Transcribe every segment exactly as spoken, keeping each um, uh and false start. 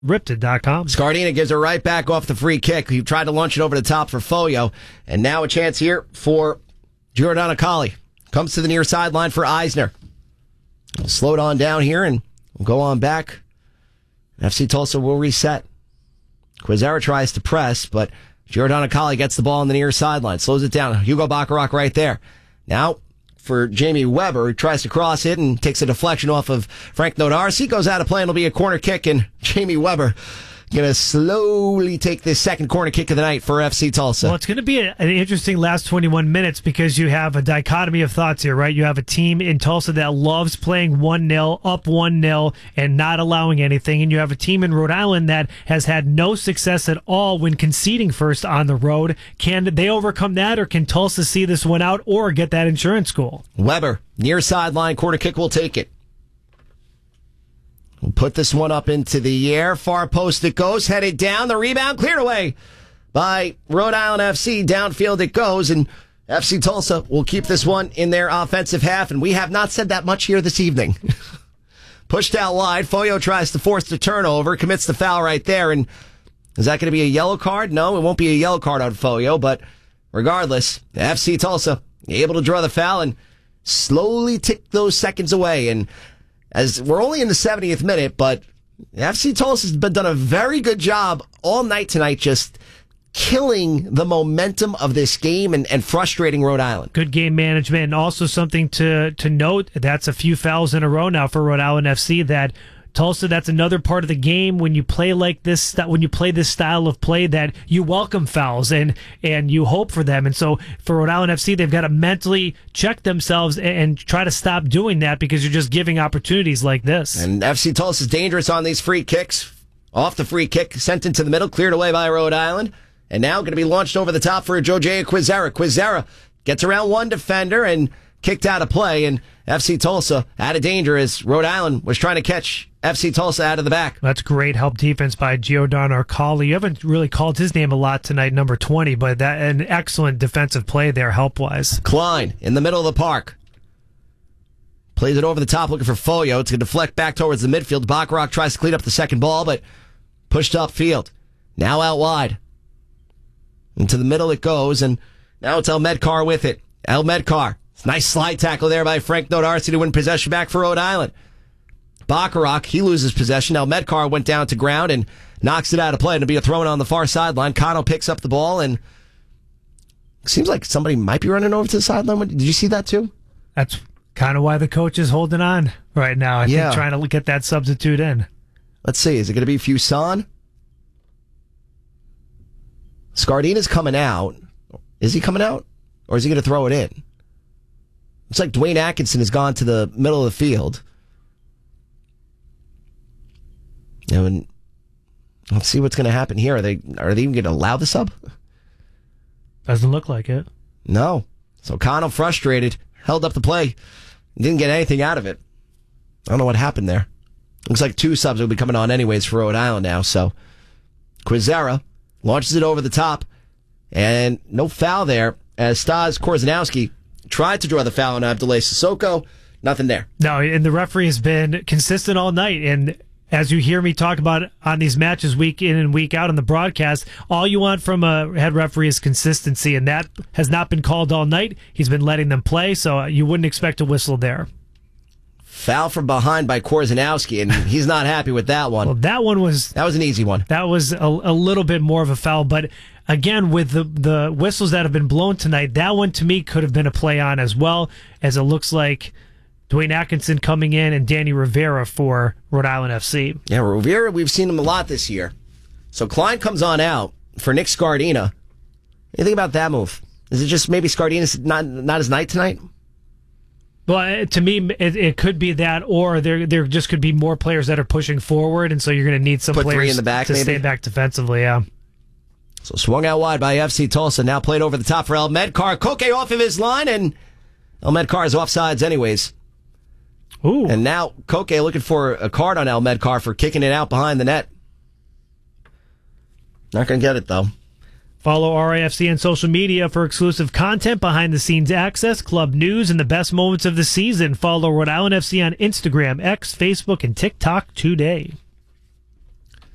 ripped it dot com. Scardina gives it right back off the free kick. He tried to launch it over the top for Foyo. And now a chance here for Giordano Colli. Comes to the near sideline for Eisner. We'll slow it on down here and we'll go on back. F C Tulsa will reset. Quizera tries to press, but Giordano Colli gets the ball on the near sideline. Slows it down. Hugo Bacharach right there. Now for Jamie Weber, who tries to cross it and takes a deflection off of Frank Nodarcy. Goes out of play and it'll be a corner kick, and Jamie Weber going to slowly take this second corner kick of the night for F C Tulsa. Well, it's going to be a, an interesting last twenty-one minutes because you have a dichotomy of thoughts here, right? You have a team in Tulsa that loves playing one nil, up one nil, and not allowing anything. And you have a team in Rhode Island that has had no success at all when conceding first on the road. Can they overcome that, or can Tulsa see this one out or get that insurance goal? Weber, near sideline, corner kick will take it. We'll put this one up into the air. Far post it goes. Headed down. The rebound cleared away by Rhode Island F C. Downfield it goes. And F C Tulsa will keep this one in their offensive half. And we have not said that much here this evening. Pushed out wide. Foyo tries to force the turnover. Commits the foul right there. And is that going to be a yellow card? No, it won't be a yellow card on Foyo. But regardless, F C Tulsa able to draw the foul and slowly tick those seconds away. And as we're only in the seventieth minute, but F C Tulsa has been done a very good job all night tonight, just killing the momentum of this game and, and frustrating Rhode Island. Good game management, and also something to to note, that's a few fouls in a row now for Rhode Island F C. That Tulsa, that's another part of the game when you play like this, when you play this style of play, that you welcome fouls and and you hope for them. And so for Rhode Island F C, they've got to mentally check themselves and, and try to stop doing that, because you're just giving opportunities like this. And F C Tulsa is dangerous on these free kicks. Off the free kick, sent into the middle, cleared away by Rhode Island. And now going to be launched over the top for Jojea Quizera. Quizera gets around one defender and kicked out of play, and F C Tulsa out of danger as Rhode Island was trying to catch F C Tulsa out of the back. That's great help defense by Giordano Colli. You haven't really called his name a lot tonight, number twenty, but that an excellent defensive play there help-wise. Klein in the middle of the park. Plays it over the top looking for Foyo. It's going to deflect back towards the midfield. Bacharach tries to clean up the second ball, but pushed upfield. Now out wide. Into the middle it goes, and now it's El Medkar with it. El Medkar. Nice slide tackle there by Frank Nodarcy to win possession back for Rhode Island. Bacharach, he loses possession. Now Medkar went down to ground and knocks it out of play. It'll be a throw in on the far sideline. Cano picks up the ball, and it seems like somebody might be running over to the sideline. Did you see that too? That's kind of why the coach is holding on right now. I yeah. think trying to get that substitute in. Let's see. Is it going to be Fuson? Scardina's coming out. Is he coming out? Or is he going to throw it in? Looks like Dwayne Atkinson has gone to the middle of the field. And let's see what's going to happen here. Are they are they even going to allow the sub? Doesn't look like it. No. So Connell, frustrated, held up the play. Didn't get anything out of it. I don't know what happened there. Looks like two subs will be coming on anyways for Rhode Island now. So Quizera launches it over the top. And no foul there as Stas Korzanowski tried to draw the foul on Abdoulaye Sissoko. Nothing there. No, and the referee has been consistent all night. And as you hear me talk about on these matches week in and week out on the broadcast, all you want from a head referee is consistency, and that has not been called all night. He's been letting them play, so you wouldn't expect a whistle there. Foul from behind by Korzanowski, and he's not happy with that one. Well, that one was... That was an easy one. That was a, a little bit more of a foul, but again, with the, the whistles that have been blown tonight, that one to me could have been a play on as well, as it looks like Dwayne Atkinson coming in and Danny Rivera for Rhode Island F C. Yeah, Rivera, we've seen him a lot this year. So Klein comes on out for Nick Scardina. What do you think about that move? Is it just maybe Scardina's not, not his night tonight? Well, to me, it, it could be that, or there there just could be more players that are pushing forward, and so you're going to need some Put players three in the back, to maybe? stay back defensively, yeah. So swung out wide by F C Tulsa, now played over the top for El Medkar. Koke off of his line, and El Medkar is offsides anyways. Ooh. And now Koke looking for a card on El Medkar for kicking it out behind the net. Not going to get it, though. Follow R I F C on social media for exclusive content, behind-the-scenes access, club news, and the best moments of the season. Follow Rhode Island F C on Instagram, X, Facebook, and TikTok today.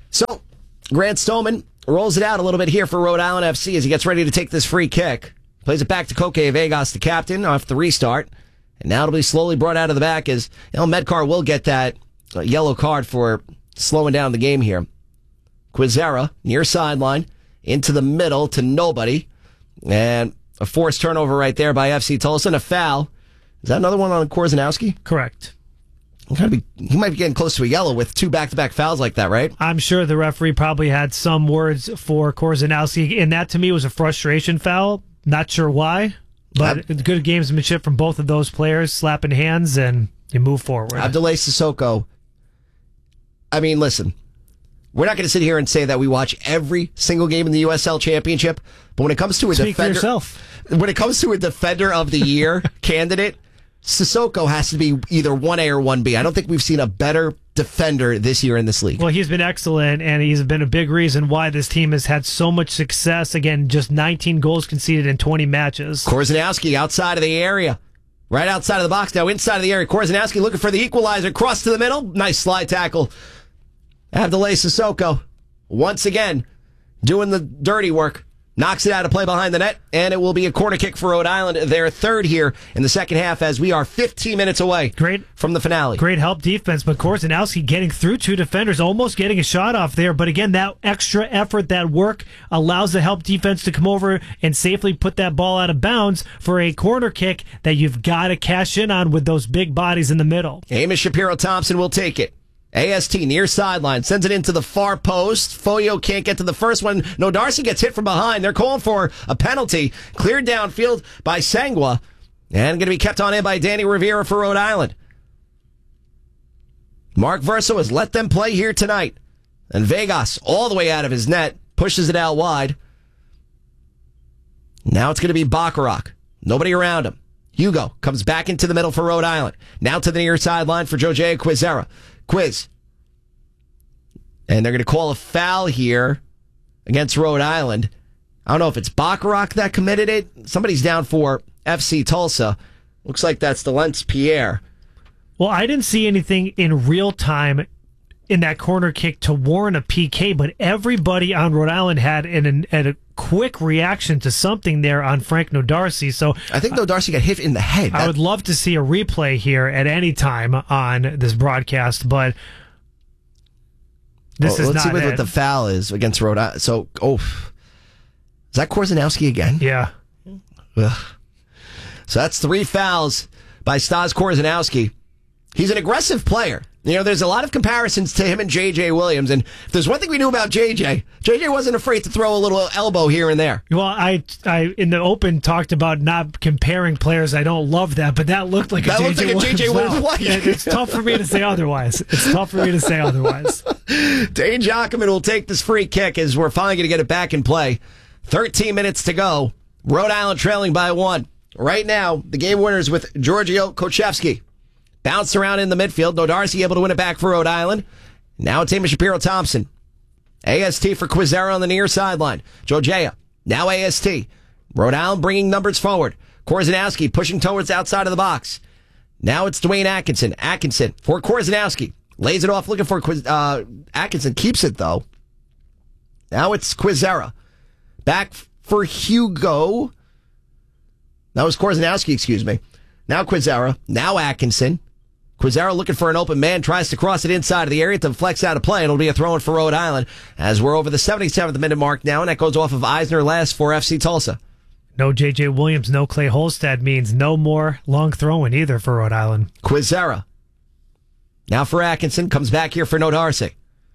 So, Grant Stoneman rolls it out a little bit here for Rhode Island F C as he gets ready to take this free kick. Plays it back to Koke Vegas, the captain, off the restart. And now it'll be slowly brought out of the back as you know, Medcar will get that uh, yellow card for slowing down the game here. Quizera, near sideline, into the middle to nobody. And a forced turnover right there by F C Tulsa. And a foul. Is that another one on Korzanowski? Correct. Be, he might be getting close to a yellow with two back-to-back fouls like that, right? I'm sure the referee probably had some words for Korzanowski, and that to me was a frustration foul. Not sure why, but Ab- good gamesmanship from both of those players, slapping hands, and you move forward. Abdoulaye Sissoko. I mean, listen, we're not going to sit here and say that we watch every single game in the U S L Championship, but when it comes to a Speak defender, for yourself. When it comes to a defender of the year candidate, Sissoko has to be either one A or one B. I don't think we've seen a better defender this year in this league. Well, he's been excellent, and he's been a big reason why this team has had so much success. Again, just nineteen goals conceded in twenty matches. Korzanowski outside of the area. Right outside of the box now, inside of the area. Korzanowski looking for the equalizer. Cross to the middle. Nice slide tackle. Abdoulaye Sissoko, once again, doing the dirty work. Knocks it out of play behind the net, and it will be a corner kick for Rhode Island. They're third here in the second half as we are fifteen minutes away great, from the finale. Great help defense, but Korzanowski getting through two defenders, almost getting a shot off there. But again, that extra effort, that work, allows the help defense to come over and safely put that ball out of bounds for a corner kick that you've got to cash in on with those big bodies in the middle. Amos Shapiro-Thompson will take it. A S T near sideline, sends it into the far post. Foyo can't get to the first one. No, Darcy gets hit from behind. They're calling for a penalty. Cleared downfield by Sangwa. And going to be kept on in by Danny Rivera for Rhode Island. Mark Verso has let them play here tonight. And Vegas, all the way out of his net, pushes it out wide. Now it's going to be Bacharach. Nobody around him. Hugo comes back into the middle for Rhode Island. Now to the near sideline for Jojea Quizera. Quiz. And they're going to call a foul here against Rhode Island. I don't know if it's Bacharach that committed it. Somebody's down for F C Tulsa. Looks like that's Delence Pierre. Well, I didn't see anything in real time in that corner kick to warrant a P K, but everybody on Rhode Island had an, an, had a quick reaction to something there on Frank Nodarcy. So I think Nodarcy got hit in the head. I that... would love to see a replay here at any time on this broadcast, but this well, is let's not see what, it. what the foul is against Rhode Island. So, oh, is that Korzanowski again? Yeah. Ugh. So that's three fouls by Stas Korzanowski. He's an aggressive player. You know, there's a lot of comparisons to him and J J Williams, and if there's one thing we knew about J J, J J wasn't afraid to throw a little elbow here and there. Well, I, I in the open talked about not comparing players. I don't love that, but that looked like a that J J looked like Williams. a J J Williams Well, it, it's tough for me to say otherwise. It's tough for me to say otherwise. Dane Jockman will take this free kick as we're finally going to get it back in play. thirteen minutes to go. Rhode Island trailing by one. Right now, the game winners with Giorgio Kochevsky. Bounced around in the midfield. Nodarcy able to win it back for Rhode Island. Now it's Amos Shapiro-Thompson. A S T for Quizera on the near sideline. Jojea. Now A S T. Rhode Island bringing numbers forward. Korzanowski pushing towards outside of the box. Now it's Dwayne Atkinson. Atkinson for Korzanowski. Lays it off looking for Quiz, uh, Atkinson. Keeps it though. Now it's Quizera. Back for Hugo. That was Korzanowski, excuse me. Now Quizera. Now Atkinson. Quizera looking for an open man, tries to cross it inside of the area to flex out of play, and it'll be a throw-in for Rhode Island as we're over the seventy-seventh minute mark now, and that goes off of Eisner last for F C Tulsa. No J J Williams, no Clay Holstad means no more long throwing either for Rhode Island. Quizera. Now for Atkinson, comes back here for Nodarcy.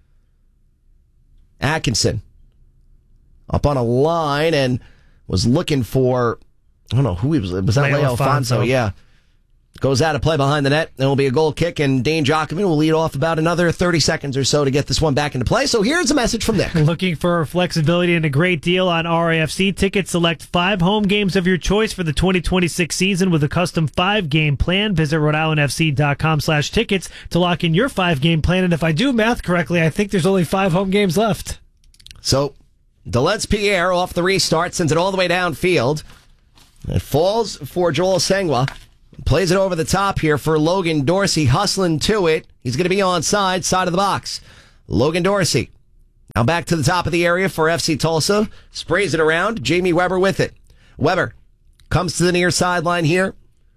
Atkinson. Up on a line and was looking for, I don't know who he was, was that Leo Alfonso? Yeah. Goes out of play behind the net. There will be a goal kick, and Dane Jockman will lead off about another thirty seconds or so to get this one back into play. So here's a message from Nick. Looking for flexibility and a great deal on R A F C tickets? Select five home games of your choice for the twenty twenty-six season with a custom five-game plan. Visit Rhode Island F C dot com slash tickets to lock in your five-game plan. And if I do math correctly, I think there's only five home games left. So Delence Pierre off the restart, sends it all the way downfield. It falls for Joel Sangwa. Plays it over the top here for Logan Dorsey, hustling to it. He's going to be onside, side of the box. Logan Dorsey Now back to the top of the area for F C Tulsa. Sprays it around. Jamie Weber with it. Weber comes to the near sideline here.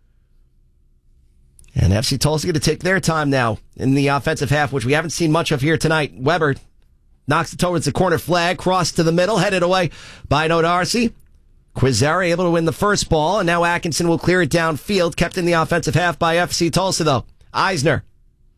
And F C Tulsa going to take their time now in the offensive half, which we haven't seen much of here tonight. Weber knocks it towards the corner flag, cross to the middle, headed away by No Darcy. Quizera able to win the first ball, and now Atkinson will clear it downfield, kept in the offensive half by F C Tulsa, though. Eisner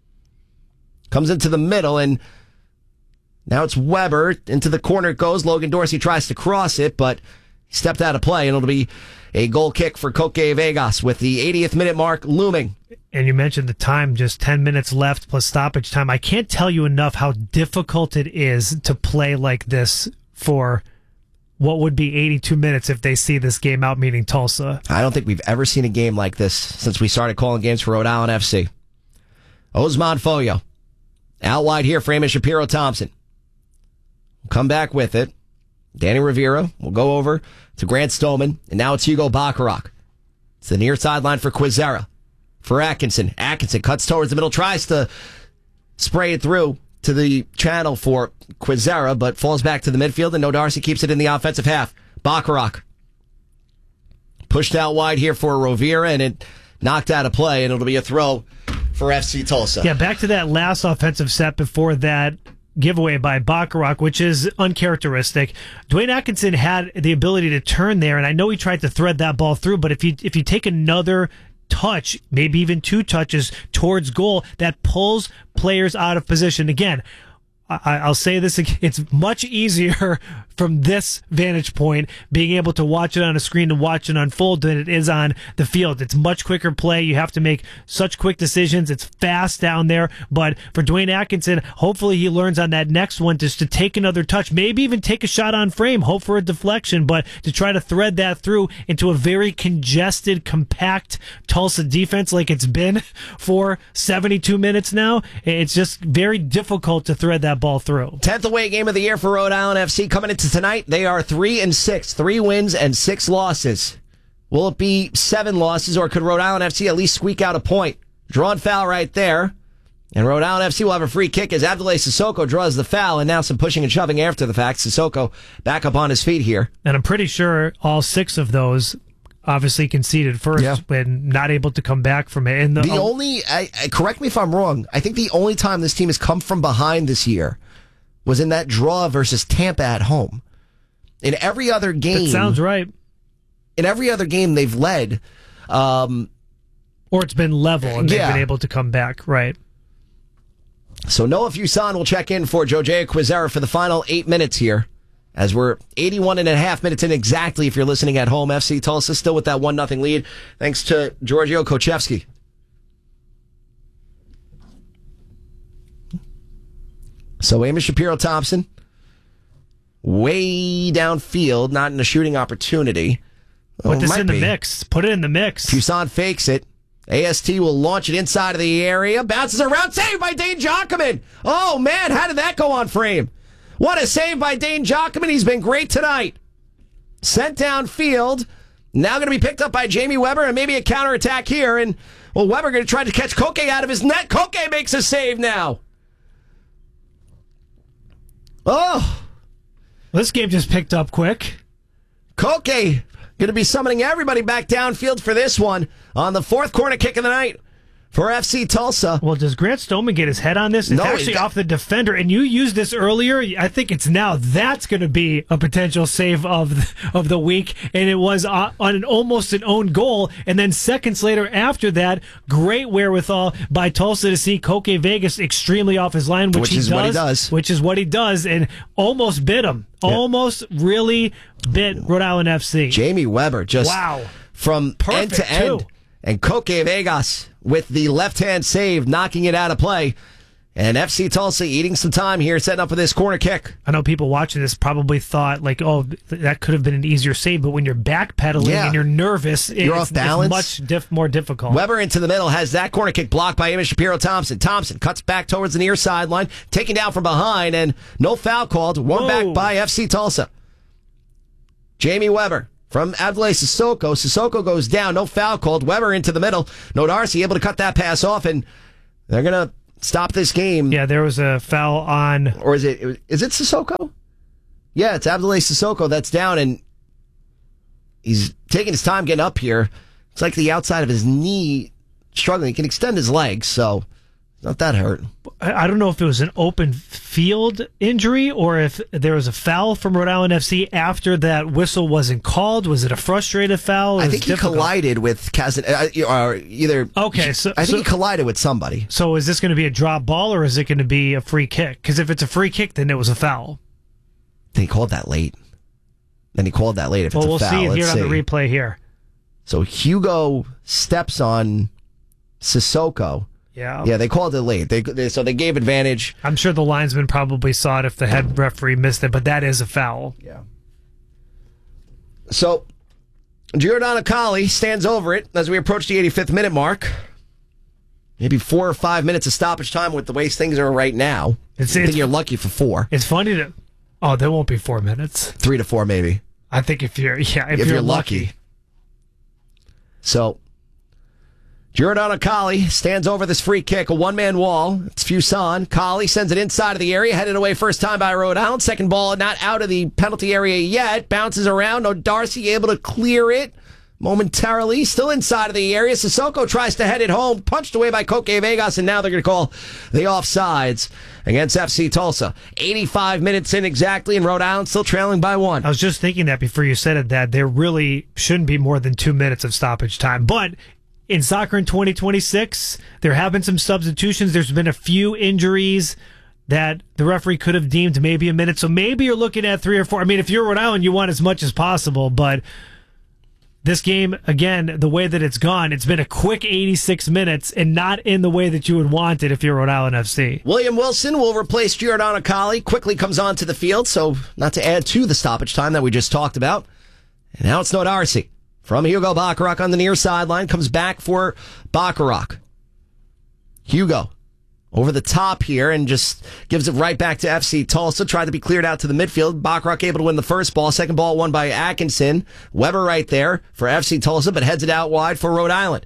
comes into the middle, and now it's Weber. Into the corner it goes. Logan Dorsey tries to cross it, but he stepped out of play, and it'll be a goal kick for Koke Vegas with the eightieth minute mark looming. And you mentioned the time, just ten minutes left plus stoppage time. I can't tell you enough how difficult it is to play like this for what would be eighty-two minutes if they see this game out, meaning Tulsa. I don't think we've ever seen a game like this since we started calling games for Rhode Island F C. Osman Foyo. Out wide here for Amos Shapiro Thompson. We'll come back with it. Danny Rivera will go over to Grant Stoneman, and now it's Hugo Bacharach. It's the near sideline for Quizera. For Atkinson. Atkinson cuts towards the middle, tries to spray it through to the channel for Quizera, but falls back to the midfield, and No Darcy keeps it in the offensive half. Bacharach pushed out wide here for Rivera, and it knocked out of play, and it'll be a throw for F C Tulsa. Yeah, back to that last offensive set before that giveaway by Bacharach, which is uncharacteristic. Dwayne Atkinson had the ability to turn there, and I know he tried to thread that ball through, but if you if you take another touch, maybe even two touches towards goal, that pulls players out of position. Again, I, I'll say this again, it's much easier from this vantage point, being able to watch it on a screen and watch it unfold than it is on the field. It's much quicker play. You have to make such quick decisions. It's fast down there. But for Dwayne Atkinson, hopefully he learns on that next one just to take another touch, maybe even take a shot on frame, hope for a deflection, but to try to thread that through into a very congested, compact Tulsa defense like it's been for seventy-two minutes now. It's just very difficult to thread that ball through. tenth away game of the year for Rhode Island F C coming into tonight. They are three and six, three wins and six losses. Will it be seven losses, or could Rhode Island F C at least squeak out a point? Drawn foul right there, and Rhode Island F C will have a free kick as Abdoulaye Sissoko draws the foul, and now some pushing and shoving after the fact. Sissoko back up on his feet here, and I'm pretty sure all six of those obviously conceded first, yeah, when not able to come back from it. And the, the oh, only, I, I, correct me if I'm wrong, I think the only time this team has come from behind this year was in that draw versus Tampa at home. In every other game, that sounds right. In every other game they've led, um, or it's been level and yeah. they've been able to come back, right? So Noah Fuson will check in for Jojea Quizera for the final eight minutes here, as we're eighty-one and a half minutes in exactly if you're listening at home. F C Tulsa still with that one nothing lead, thanks to Giorgio Kochevsky. So Amos Shapiro Thompson, way downfield, not in a shooting opportunity. Put oh, this in the be. mix. Put it in the mix. Fuson fakes it. A S T will launch it inside of the area. Bounces around. Saved by Dane Jockman. Oh, man, how did that go on frame? What a save by Dane Jockman. He's been great tonight. Sent downfield. Now going to be picked up by Jamie Weber, and maybe a counterattack here. And, well, Weber going to try to catch Koke out of his net. Koke makes a save now. Oh. This game just picked up quick. Koke going to be summoning everybody back downfield for this one on the fourth corner kick of the night for F C Tulsa. Well, does Grant Stoneman get his head on this? It's no, actually got- off the defender, and you used this earlier. I think it's now. That's going to be a potential save of the, of the week, and it was on an almost an own goal. And then seconds later after that, great wherewithal by Tulsa to see Koke Vegas extremely off his line, which, which he is does, what he does. Which is what he does, and almost bit him. Yeah. Almost really bit Rhode Island F C. Jamie Weber just wow. from Perfect, end to end. too. And Koke Vegas with the left-hand save, knocking it out of play. And F C Tulsa eating some time here, setting up for this corner kick. I know people watching this probably thought, like, oh, th- that could have been an easier save, but when you're backpedaling yeah. and you're nervous, you're it's, off balance. it's much diff- more difficult. Weber into the middle has that corner kick blocked by Amos Shapiro Thompson. Thompson cuts back towards the near sideline, taken down from behind, and no foul called. One Whoa. back by F C Tulsa. Jamie Weber from Abdoulaye Sissoko. Sissoko goes down. No foul called. Weber into the middle. No Darcy able to cut that pass off, and they're going to stop this game. Yeah, there was a foul on... Or is it is it Sissoko? Yeah, it's Abdoulaye Sissoko that's down, and he's taking his time getting up here. It's like the outside of his knee struggling. He can extend his legs, so it's not that hurt. I don't know if it was an open field injury or if there was a foul from Rhode Island F C after that whistle wasn't called. Was it a frustrated foul? It I think he difficult. collided with Kazan, uh, or either. Okay, so I think so, he collided with somebody. So is this going to be a drop ball or is it going to be a free kick? Because if it's a free kick, then it was a foul. Then he called that late. Then he called that late. If well, it's a we'll foul, see it let's here on see. the replay here. So Hugo steps on Sissoko. Yeah, yeah, they called it late. They, they so they gave advantage. I'm sure the linesman probably saw it if the head referee missed it, but that is a foul. Yeah. So Giordano Colli stands over it as we approach the eighty-fifth minute mark. Maybe four or five minutes of stoppage time with the way things are right now. It's, I think it's, you're lucky for four. It's funny to. Oh, there won't be four minutes. Three to four, maybe. I think if you're yeah, if, if you're, you're lucky. lucky. So. Giordano Colli stands over this free kick, a one-man wall. It's Fuson. Colli sends it inside of the area, headed away first time by Rhode Island. Second ball not out of the penalty area yet. Bounces around. No Darcy able to clear it momentarily. Still inside of the area. Sissoko tries to head it home. Punched away by Koke Vegas, and now they're going to call the offsides against F C Tulsa. eighty-five minutes in exactly, and Rhode Island still trailing by one. I was just thinking that before you said it, that there really shouldn't be more than two minutes of stoppage time. But in soccer in twenty twenty-six, there have been some substitutions. There's been a few injuries that the referee could have deemed maybe a minute. So maybe you're looking at three or four. I mean, if you're Rhode Island, you want as much as possible. But this game, again, the way that it's gone, it's been a quick eighty-six minutes and not in the way that you would want it if you're Rhode Island F C. William Wilson will replace Giordano Colli. Quickly comes onto the field, so not to add to the stoppage time that we just talked about. And now it's no Darcy. From Hugo Bacharach on the near sideline, comes back for Bacharach. Hugo over the top here and just gives it right back to F C Tulsa. Tried to be cleared out to the midfield. Bacharach able to win the first ball. Second ball won by Atkinson. Weber right there for F C Tulsa, but heads it out wide for Rhode Island.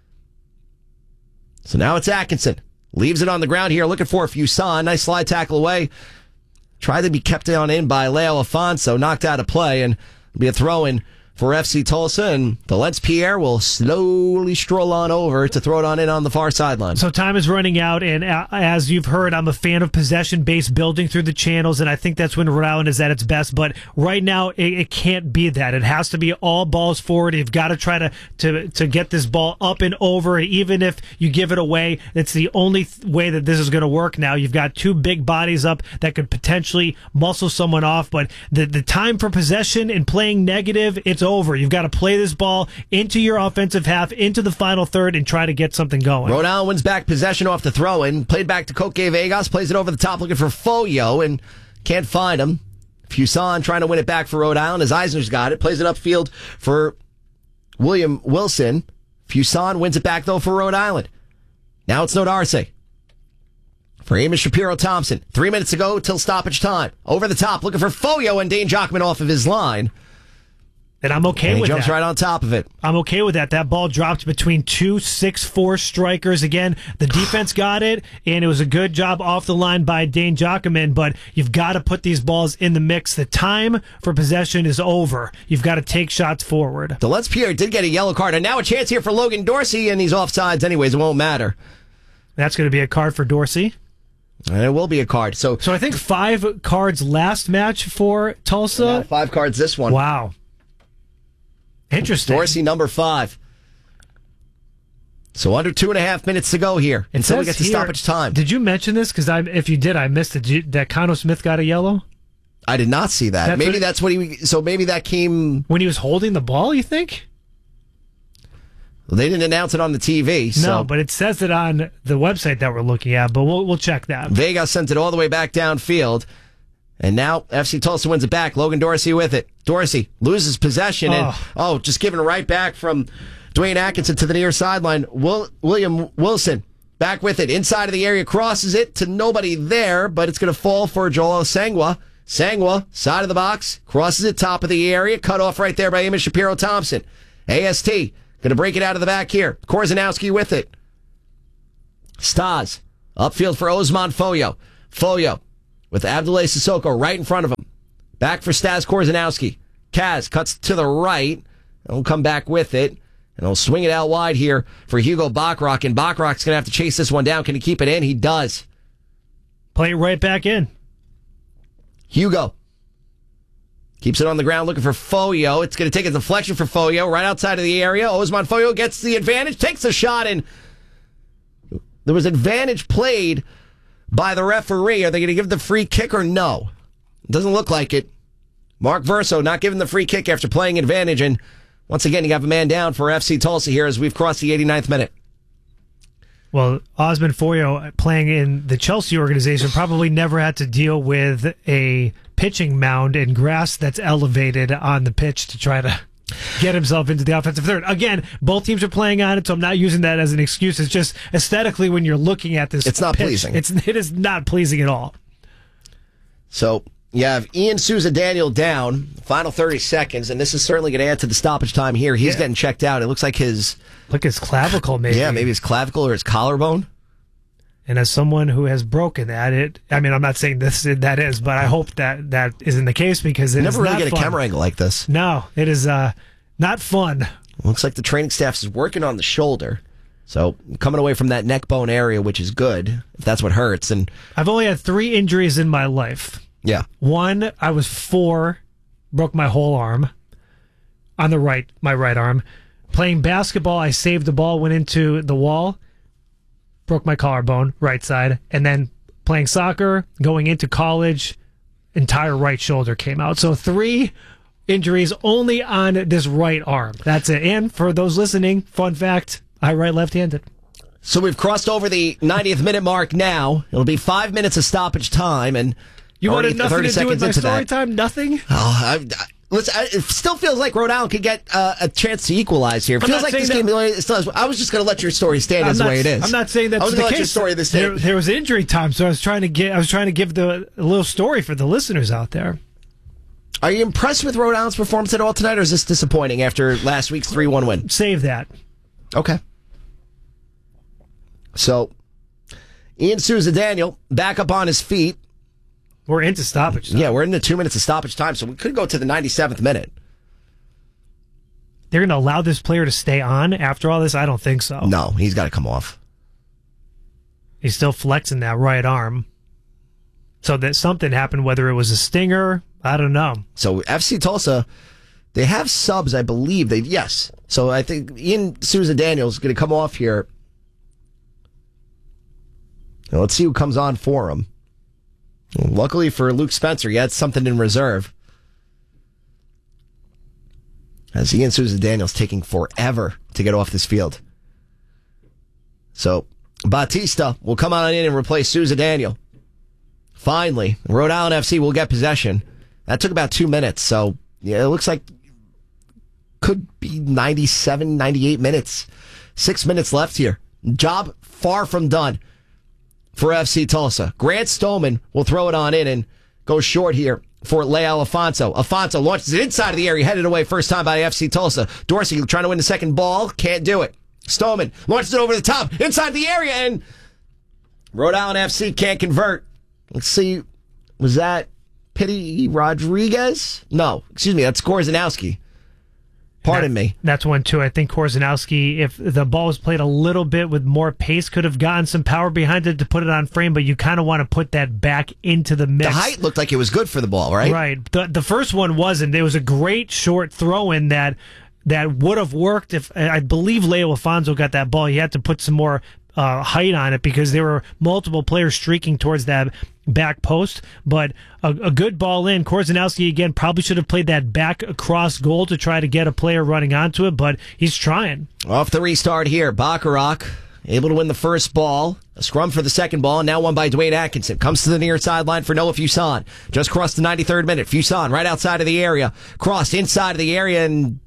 So now it's Atkinson. Leaves it on the ground here, looking for Fuson. Nice slide tackle away. Tried to be kept on in by Leo Afonso. Knocked out of play, and it'll be a throw-in for F C Tulsa, and the Lens Pierre will slowly stroll on over to throw it on in on the far sideline. So time is running out, and as you've heard, I'm a fan of possession-based building through the channels, and I think that's when Rhode Island is at its best. But right now, it, it can't be that. It has to be all balls forward. You've got to try to, to, to get this ball up and over, and even if you give it away, it's the only th- way that this is going to work now. You've got two big bodies up that could potentially muscle someone off, but the, the time for possession and playing negative, it's over. You've got to play this ball into your offensive half, into the final third, and try to get something going. Rhode Island wins back possession off the throw-in. Played back to Koke Vegas. Plays it over the top looking for Foyo, and can't find him. Fuson trying to win it back for Rhode Island as Eisner's got it. Plays it upfield for William Wilson. Fuson wins it back, though, for Rhode Island. Now it's no Darcy. For Amos Shapiro-Thompson. Three minutes to go till stoppage time. Over the top looking for Foyo, and Dane Jockman off of his line. And I'm okay and he with jumps that. right on top of it. I'm okay with that. That ball dropped between two six four strikers. Again, the defense got it, and it was a good job off the line by Dane Jockman, but you've got to put these balls in the mix. The time for possession is over. You've got to take shots forward. The Let's Pierre did get a yellow card, and now a chance here for Logan Dorsey, and he's offsides anyways. It won't matter. That's going to be a card for Dorsey. And it will be a card. So, so I think five cards last match for Tulsa. Five cards this one. Wow. Interesting. Dorsey, number five. So under two and a half minutes to go here it until we get to here, stoppage time. Did you mention this? Because if you did, I missed it. Did you, that Cano Smith got a yellow? I did not see that. That's maybe what, that's what he... So maybe that came... When he was holding the ball, you think? Well, they didn't announce it on the T V. So. No, but it says it on the website that we're looking at, but we'll we'll check that. Vegas sent it all the way back downfield. And now F C Tulsa wins it back. Logan Dorsey with it. Dorsey loses possession. Oh. And, oh, just given right back from Dwayne Atkinson to the near sideline. Will, William Wilson back with it. Inside of the area, crosses it to nobody there, but it's going to fall for Joel Sangwa. Sangwa, side of the box, crosses it top of the area. Cut off right there by Amos Shapiro-Thompson. A S T going to break it out of the back here. Korzanowski with it. Stas Upfield for Osman Foyo. Foyo with Abdoulaye Sissoko right in front of him. Back for Stas Korzanowski. Kaz cuts to the right. And will come back with it. And he'll swing it out wide here for Hugo Bachrach. And Bachrach's going to have to chase this one down. Can he keep it in? He does. Play it right back in. Hugo keeps it on the ground looking for Foyo. It's going to take a deflection for Foyo right outside of the area. Osman Foyo gets the advantage, takes the shot, and there was advantage played by the referee. Are they going to give the free kick or no? It doesn't look like it. Mark Verso not giving the free kick after playing advantage, and once again, you have a man down for F C Tulsa here as we've crossed the eighty-ninth minute. Well, Osman Foyo, playing in the Chelsea organization, probably never had to deal with a pitching mound and grass that's elevated on the pitch to try to get himself into the offensive third. Again, both teams are playing on it, so I'm not using that as an excuse. It's just aesthetically, when you're looking at this, it's not pitch, pleasing. It's it is not pleasing at all. So you have Ian Souza Daniel down, final thirty seconds, and this is certainly going to add to the stoppage time here. He's yeah. getting checked out. It looks like his... Look, his clavicle, maybe. Yeah, maybe his clavicle or his collarbone. And as someone who has broken that, it I mean, I'm not saying this that is, but I hope that that isn't the case because it never is really not get fun. a camera angle like this. No, it is uh, not fun. Looks like the training staff is working on the shoulder. So coming away from that neck bone area, which is good, if that's what hurts. And I've only had three injuries in my life. Yeah. One, I was four, broke my whole arm on the right, my right arm. Playing basketball, I saved the ball, went into the wall, broke my collarbone, right side. And then playing soccer, going into college, entire right shoulder came out. So three injuries only on this right arm. That's it. And for those listening, fun fact, I write left-handed. So we've crossed over the ninetieth minute mark now. It'll be five minutes of stoppage time. And you wanted nothing to do with my story that. time? Nothing? Oh, I, I, listen, I, it still feels like Rhode Island could get uh, a chance to equalize here. It feels like this game still has, I was just going to let your story stand I'm as not, the way it is. I'm not saying that's I was the going to let case. your story this there, there was injury time, so I was trying to get. I was trying to give the a little story for the listeners out there. Are you impressed with Rhode Island's performance at all tonight, or is this disappointing after last week's three one win? Save that. Okay. So, Ian Souza Daniel back up on his feet. We're into stoppage time. Yeah, we're into two minutes of stoppage time, so we could go to the ninety-seventh minute. They're going to allow this player to stay on after all this? I don't think so. No, he's got to come off. He's still flexing that right arm. So that something happened, whether it was a stinger, I don't know. So F C Tulsa, they have subs, I believe. They Yes. So I think Ian Souza Daniel is going to come off here. Now, let's see who comes on for him. Luckily for Luke Spencer, he had something in reserve. As Ian Souza Daniels taking forever to get off this field. So, Batista will come on in and replace Souza Daniel. Finally, Rhode Island F C will get possession. That took about two minutes, so yeah, it looks like could be ninety-seven, ninety-eight minutes. Six minutes left here. Job far from done for F C Tulsa. Grant Stoneman will throw it on in and go short here for Leal Afonso. Afonso launches it inside of the area, headed away first time by F C Tulsa. Dorsey trying to win the second ball, can't do it. Stoneman launches it over the top, inside the area, and Rhode Island F C can't convert. Let's see, was that Pity Rodriguez? No, excuse me, that's Korzanowski. Pardon that, me. That's one, too. I think Korzanowski, if the ball was played a little bit with more pace, could have gotten some power behind it to put it on frame, but you kind of want to put that back into the mix. The height looked like it was good for the ball, right? Right. The, the first one wasn't. There was a great short throw-in that that would have worked if, I believe Leo Afonso got that ball. He had to put some more uh, height on it because there were multiple players streaking towards that back post, but a, a good ball in. Korzanowski, again, probably should have played that back across goal to try to get a player running onto it, but he's trying. Off the restart here, Bacharach able to win the first ball. A scrum for the second ball, and now won by Dwayne Atkinson. Comes to the near sideline for Noah Fuson. Just crossed the ninety-third minute. Fuson right outside of the area. Crossed inside of the area, and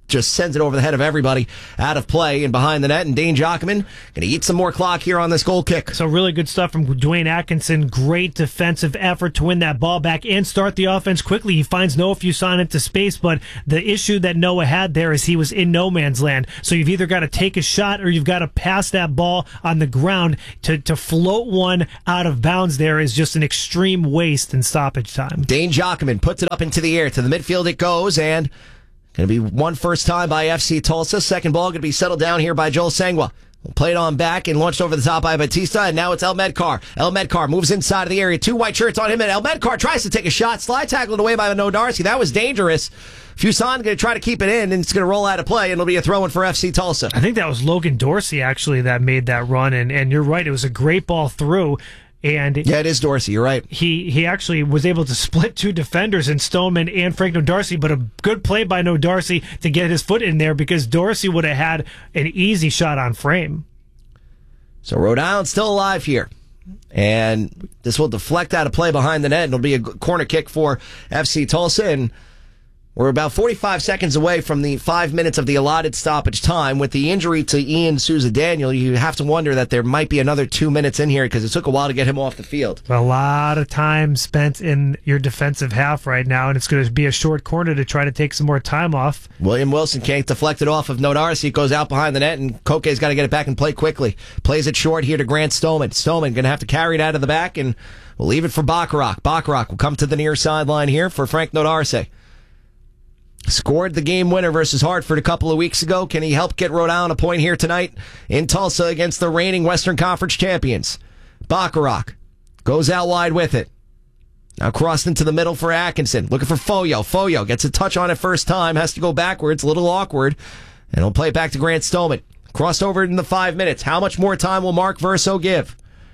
just sends it over the head of everybody out of play and behind the net. And Dane Jockman going to eat some more clock here on this goal kick. So really good stuff from Dwayne Atkinson. Great defensive effort to win that ball back and start the offense quickly. He finds Noah Fuson into space, but the issue that Noah had there is he was in no man's land. So you've either got to take a shot or you've got to pass that ball on the ground. To, to float one out of bounds there is just an extreme waste in stoppage time. Dane Jockman puts it up into the air. To the midfield it goes, and going to be one first time by F C Tulsa. Second ball going to be settled down here by Joel Sangwa. We'll play it on back and launched over the top by Batista, and now it's El Medkar. El Medkar moves inside of the area. Two white shirts on him, and El Medkar tries to take a shot. Slide tackled away by No Darcy. That was dangerous. Fuson going to try to keep it in, and it's going to roll out of play, and it'll be a throw-in for F C Tulsa. I think that was Logan Dorsey, actually, that made that run, and, and you're right. It was a great ball through. And yeah, it is Dorsey. You're right. He he actually was able to split two defenders in Stoneman and Frank Nodarcy, but a good play by Nodarcy to get his foot in there because Dorsey would have had an easy shot on frame. So Rhode Island still alive here. And this will deflect out of play behind the net. And it'll be a corner kick for F C Tulsa. And we're about forty-five seconds away from the five minutes of the allotted stoppage time. With the injury to Ian Souza Daniel, you have to wonder that there might be another two minutes in here because it took a while to get him off the field. A lot of time spent in your defensive half right now, and it's going to be a short corner to try to take some more time off. William Wilson can't deflect it off of Nodarcy. It goes out behind the net, and Koke's got to get it back and play quickly. Plays it short here to Grant Stoneman. Stoneman going to have to carry it out of the back, and we'll leave it for Bacharach. Bacharach will come to the near sideline here for Frank Nodarcy. Scored the game winner versus Hartford a couple of weeks ago. Can he help get Rhode Island a point here tonight in Tulsa against the reigning Western Conference champions? Bacharach goes out wide with it. Now crossed into the middle for Atkinson. Looking for Foyo. Foyo gets a touch on it first time. Has to go backwards. A little awkward. And he'll play it back to Grant Stoneman. Crossed over in the five minutes. How much more time will Mark Verso give?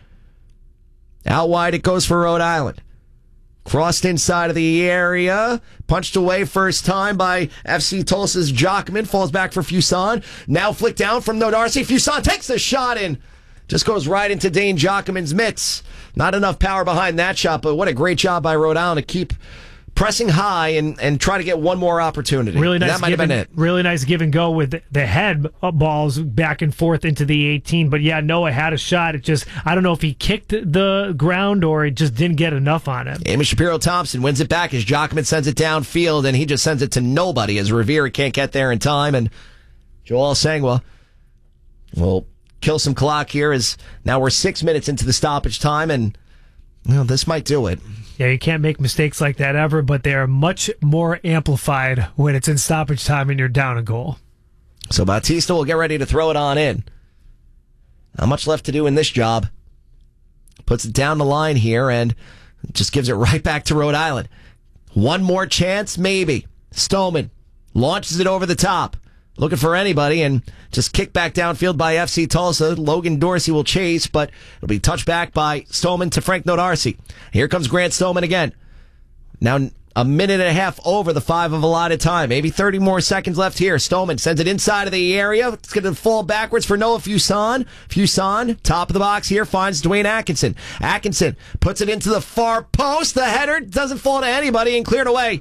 Out wide it goes for Rhode Island. Crossed inside of the area. Punched away first time by F C Tulsa's Jockman. Falls back for Fuson. Now flicked down from Nodarcy. Fuson takes the shot and just goes right into Dane Jockman's mitts. Not enough power behind that shot, but what a great job by Rhode Island to keep pressing high and, and try to get one more opportunity. Really nice. That might have been it. Really nice give and go with the head balls back and forth into the eighteen. But yeah, Noah had a shot. It just, I don't know if he kicked the ground or it just didn't get enough on it. Amy Shapiro-Thompson wins it back as Jockman sends it downfield, and he just sends it to nobody as Rivera can't get there in time. And Joel Sangwa will kill some clock here as now we're six minutes into the stoppage time, and well, this might do it. Yeah, you can't make mistakes like that ever, but they are much more amplified when it's in stoppage time and you're down a goal. So Batista will get ready to throw it on in. Not much left to do in this job. Puts it down the line here and just gives it right back to Rhode Island. One more chance, maybe. Stoneman launches it over the top. Looking for anybody and just kicked back downfield by F C Tulsa. Logan Dorsey will chase, but it'll be touched back by Stoneman to Frank Nodarcy. Here comes Grant Stoneman again. Now a minute and a half over the five of allotted time. Maybe thirty more seconds left here. Stoneman sends it inside of the area. It's going to fall backwards for Noah Fuson. Fuson, top of the box here, finds Dwayne Atkinson. Atkinson puts it into the far post. The header doesn't fall to anybody and cleared away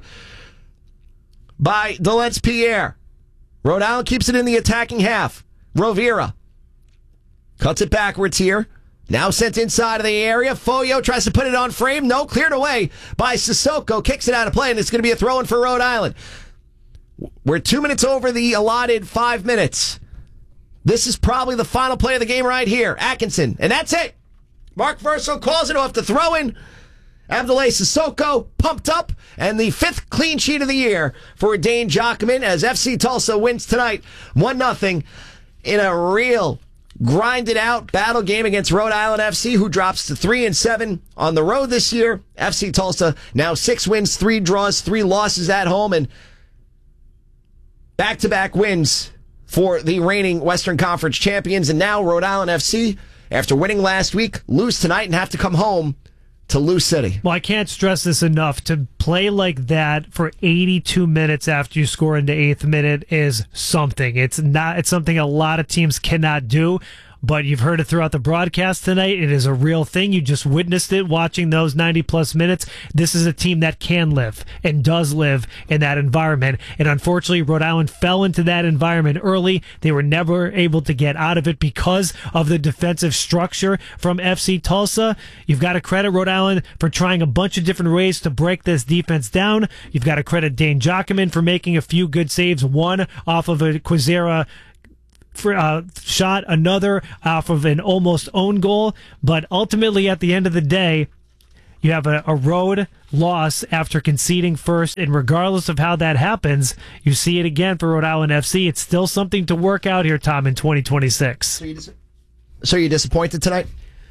by Delence Pierre. Rhode Island keeps it in the attacking half. Rovira cuts it backwards here. Now sent inside of the area. Foyo tries to put it on frame. No, cleared away by Sissoko. Kicks it out of play, and it's going to be a throw-in for Rhode Island. We're two minutes over the allotted five minutes. This is probably the final play of the game right here. Atkinson, and that's it. Mark Verso calls it off the throw-in. Abdoulaye Sissoko pumped up, and the fifth clean sheet of the year for Dane Jockman as F C Tulsa wins tonight one nothing in a real grinded-out battle game against Rhode Island F C, who drops to three and seven on the road this year. F C Tulsa now six wins, three draws, three losses at home, and back-to-back wins for the reigning Western Conference champions. And now Rhode Island F C, after winning last week, lose tonight and have to come home to Lou City. Well, I can't stress this enough. To play like that for eighty-two minutes after you score in the eighth minute is something. It's not. It's something a lot of teams cannot do. but you've heard it throughout the broadcast tonight. It is a real thing. You just witnessed it watching those ninety-plus minutes. This is a team that can live and does live in that environment. And unfortunately, Rhode Island fell into that environment early. They were never able to get out of it because of the defensive structure from F C Tulsa. You've got to credit Rhode Island for trying a bunch of different ways to break this defense down. You've got to credit Dane Jockman for making a few good saves, one off of a Quizera For, uh, shot, another off of an almost own goal. But ultimately, at the end of the day, you have a, a road loss after conceding first. And regardless of how that happens, you see it again for Rhode Island F C. It's still something to work out here, Tom, in twenty twenty-six. So you're, dis- so you're disappointed tonight?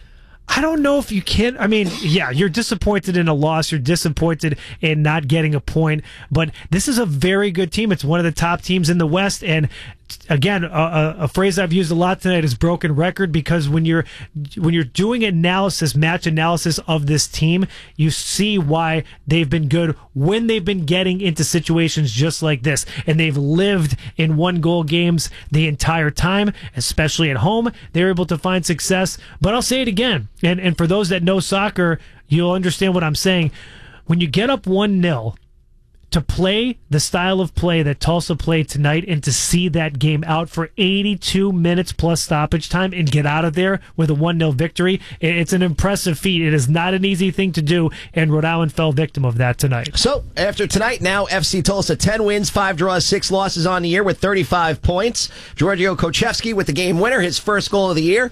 I don't know if you can. I mean, yeah, you're disappointed in a loss. You're disappointed in not getting a point. But this is a very good team. It's one of the top teams in the West. And again, a, a phrase I've used a lot tonight is broken record, because when you're when you're doing analysis, match analysis of this team, you see why they've been good when they've been getting into situations just like this. And they've lived in one-goal games the entire time, especially at home. They're able to find success. But I'll say it again, and, and for those that know soccer, you'll understand what I'm saying. When you get up one nil, to play the style of play that Tulsa played tonight and to see that game out for eighty-two minutes plus stoppage time and get out of there with a one nil victory, it's an impressive feat. It is not an easy thing to do, and Rhode Island fell victim of that tonight. So, after tonight, now F C Tulsa, ten wins, five draws, six losses on the year with thirty-five points. Giorgio Kochevsky with the game winner, his first goal of the year.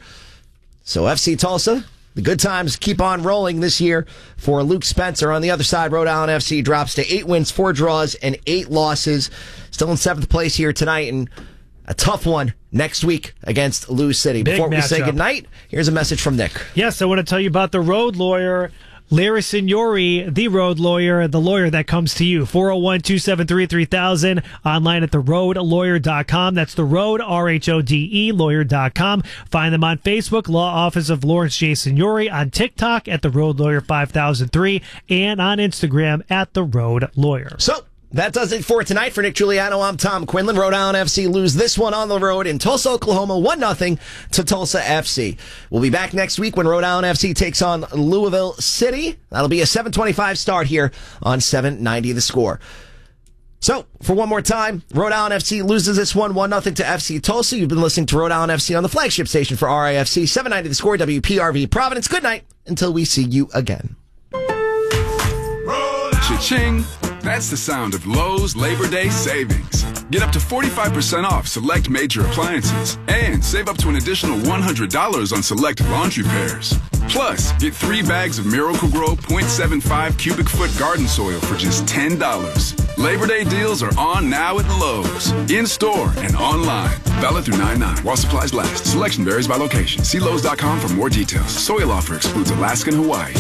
So, F C Tulsa, the good times keep on rolling this year for Luke Spencer. On the other side, Rhode Island F C drops to eight wins, four draws, and eight losses. Still in seventh place here tonight, and a tough one next week against Lou City. Big Before we matchup. say goodnight, here's a message from Nick. Yes, I want to tell you about the Road Lawyer, Larry Signori, the Road Lawyer, the lawyer that comes to you. four oh one, two seven three, three thousand, online at the road lawyer dot com. That's the Road, R H O D E, lawyer dot com. Find them on Facebook, Law Office of Lawrence J. Signori, on TikTok at the Road Lawyer five thousand three, and on Instagram at the Road Lawyer. So, that does it for tonight. For Nick Giuliano, I'm Tom Quinlan. Rhode Island F C lose this one on the road in Tulsa, Oklahoma, one nothing to Tulsa F C. We'll be back next week when Rhode Island F C takes on Louisville City. That'll be a seven twenty-five start here on seven ninety The Score. So, for one more time, Rhode Island F C loses this one, one nothing to F C Tulsa. You've been listening to Rhode Island F C on the flagship station for R I F C, seven ninety The Score, W P R V Providence. Good night until we see you again. Cha-ching! That's the sound of Lowe's Labor Day savings. Get up to forty-five percent off select major appliances and save up to an additional one hundred dollars on select laundry pairs. Plus, get three bags of Miracle-Gro point seven five cubic foot garden soil for just ten dollars. Labor Day deals are on now at Lowe's, in-store and online. Valid through nine nine while supplies last. Selection varies by location. See Lowe's dot com for more details. Soil offer excludes Alaska and Hawaii.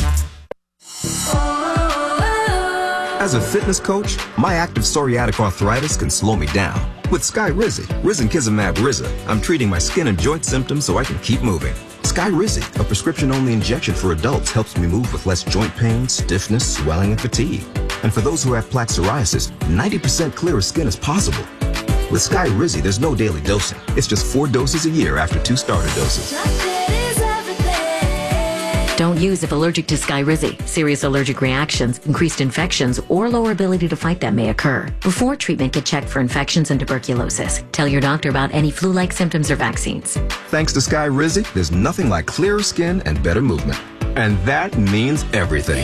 As a fitness coach, my active psoriatic arthritis can slow me down. With Skyrizi, Risankizumab Riza, I'm treating my skin and joint symptoms so I can keep moving. Skyrizi, a prescription-only injection for adults, helps me move with less joint pain, stiffness, swelling, and fatigue. And for those who have plaque psoriasis, ninety percent clearer skin is possible. With Skyrizi, there's no daily dosing. It's just four doses a year after two starter doses. Don't use if allergic to Skyrizi. Serious allergic reactions, increased infections, or lower ability to fight them may occur. Before treatment, get checked for infections and tuberculosis. Tell your doctor about any flu-like symptoms or vaccines. Thanks to Skyrizi, there's nothing like clearer skin and better movement. And that means everything.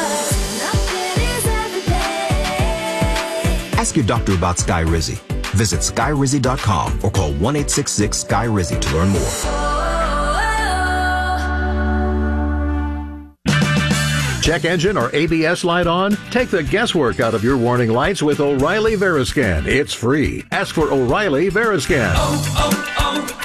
Ask your doctor about Skyrizi. Visit Skyrizi dot com or call one eight six six Sky Rizi to learn more. Check engine or A B S light on? Take the guesswork out of your warning lights with O'Reilly Veriscan. It's free. Ask for O'Reilly Veriscan. Oh,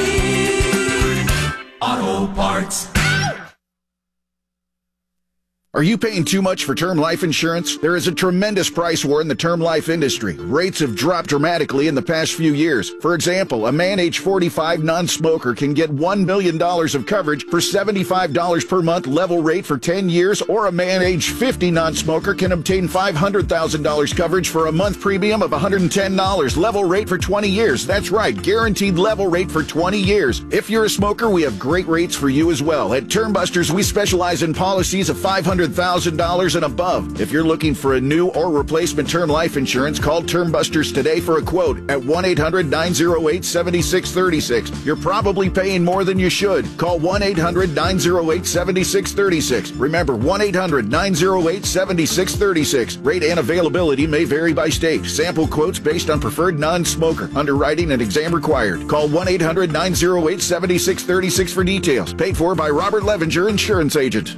oh, oh, O'Reilly Auto Parts. Are you paying too much for term life insurance? There is a tremendous price war in the term life industry. Rates have dropped dramatically in the past few years. For example, a man age forty-five non-smoker can get one million dollars of coverage for seventy-five dollars per month level rate for ten years, or a man age fifty non-smoker can obtain five hundred thousand dollars coverage for a month premium of one hundred ten dollars level rate for twenty years. That's right, guaranteed level rate for twenty years. If you're a smoker, we have great rates for you as well. At Term Busters, we specialize in policies of five hundred thousand dollars and above. If you're looking for a new or replacement term life insurance, call Term Busters today for a quote at one eight hundred nine oh eight seven six three six. You're probably paying more than you should. Call one eight hundred nine oh eight seven six three six. Remember, one eight hundred nine oh eight seven six three six. Rate and availability may vary by state. Sample quotes based on preferred non-smoker. Underwriting and exam required. Call one eight hundred nine oh eight seven six three six for details. Paid for by Robert Levinger, Insurance Agent.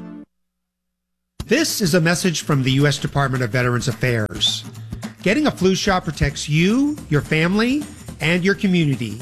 This is a message from the U S Department of Veterans Affairs. Getting a flu shot protects you, your family, and your community.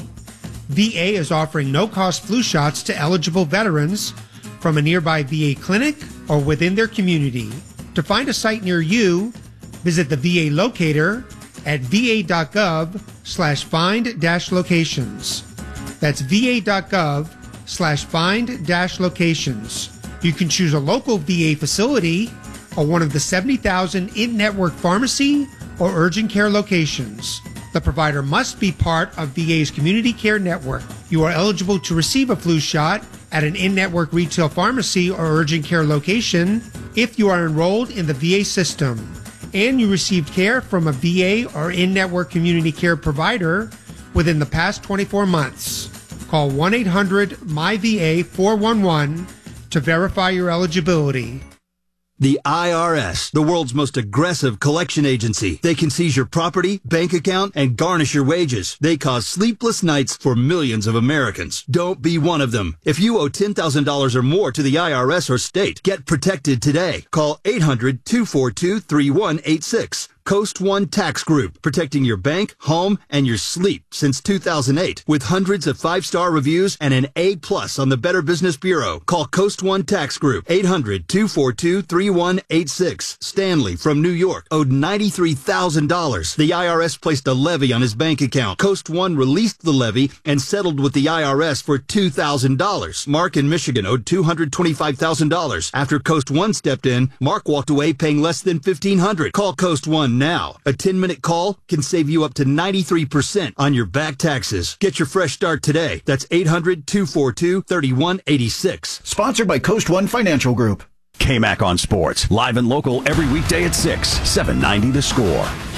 V A is offering no-cost flu shots to eligible veterans from a nearby V A clinic or within their community. To find a site near you, visit the V A locator at va.gov slash find dash locations. That's va.gov slash find dash locations. You can choose a local V A facility or one of the seventy thousand in-network pharmacy or urgent care locations. The provider must be part of V A's community care network. You are eligible to receive a flu shot at an in-network retail pharmacy or urgent care location if you are enrolled in the V A system and you received care from a V A or in-network community care provider within the past twenty-four months. Call one eight hundred M Y V A four one one to verify your eligibility. The I R S, the world's most aggressive collection agency. They can seize your property, bank account, and garnish your wages. They cause sleepless nights for millions of Americans. Don't be one of them. If you owe ten thousand dollars or more to the I R S or state, get protected today. Call eight hundred two four two three one eight six. Coast One Tax Group, protecting your bank, home, and your sleep since two thousand eight. With hundreds of five-star reviews and an A plus on the Better Business Bureau. Call Coast One Tax Group, eight hundred two four two three one eight six. Stanley from New York owed ninety-three thousand dollars. The I R S placed a levy on his bank account. Coast One released the levy and settled with the I R S for two thousand dollars. Mark in Michigan owed two hundred twenty-five thousand dollars. After Coast One stepped in, Mark walked away paying less than fifteen hundred dollars. Call Coast One now. A ten-minute call can save you up to ninety-three percent on your back taxes. Get your fresh start today. That's eight hundred two four two three one eight six. Sponsored by Coast One Financial Group. K-Mac on Sports, live and local every weekday at six, seven ninety The Score.